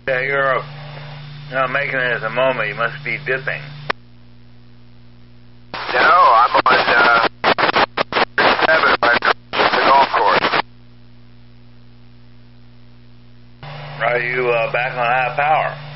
Yeah, you're not making it at the moment. You must be dipping. No, I'm on 37 by the golf course. Are you back on high power?